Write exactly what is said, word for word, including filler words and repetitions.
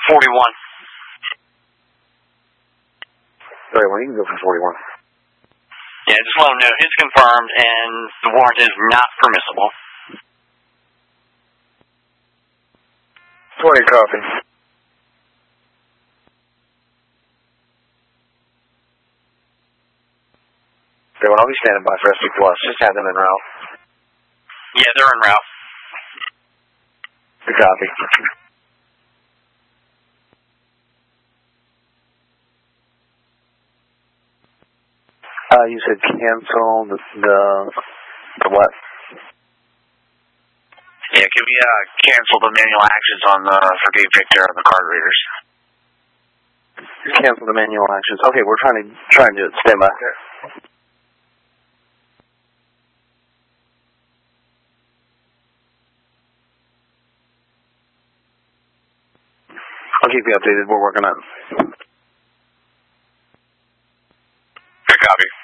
forty-one. Sorry, well, you can go for forty-one. Yeah, just let them know it's confirmed and the warrant is not permissible. twenty copy. Okay, well, I'll be standing by for S P Plus. Just have them en route. Yeah, they're en route. Good copy. Uh, you said cancel the, the, the what? Yeah, can we uh, cancel the manual actions on the, for Dave Victor on the card readers? Cancel the manual actions. Okay, we're trying to, trying to do it. Stand by. I'll keep you updated. We're working on it. Good copy.